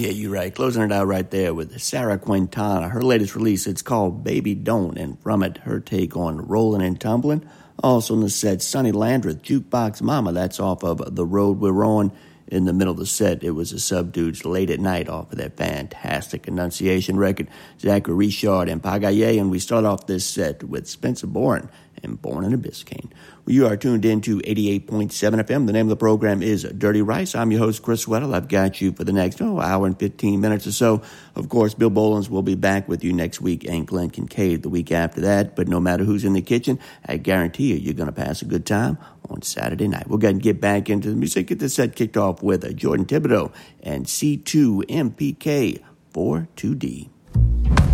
Yeah, you're right. Closing it out right there with Sarah Quintana. Her latest release, it's called Baby Don't, and from it, her take on Rollin' and Tumblin'. Also in the set, Sonny Landreth, Jukebox Mama. That's off of The Road We're On. In the middle of the set, it was the Subdudes Late at Night off of that fantastic Annunciation record, Zachary Richard and Pagaye, and we start off this set with Spencer Bourne and Born in a Biscayne. Well, you are tuned in to 88.7 FM. The name of the program is Dirty Rice. I'm your host, Chris Weddle. I've got you for the next hour and 15 minutes or so. Of course, Bill Bolins will be back with you next week and Glenn Kincaid the week after that. But no matter who's in the kitchen, I guarantee you're going to pass a good time on Saturday night. We'll go ahead and get back into the music. Get the set kicked off with Jordan Thibodeau and C2 MPK 42D.